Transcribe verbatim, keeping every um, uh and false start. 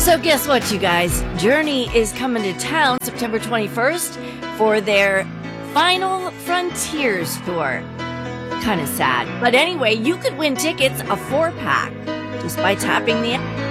So guess what, you guys? Journey is coming to town September twenty-first for their Final Frontiers tour. Kind of sad. But anyway, you could win tickets, a four-pack, just by tapping the app.